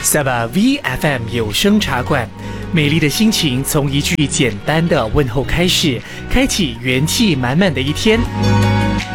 Sava VFM 有声茶馆，美丽的心情从一句简单的问候开始，开启元气满满的一天。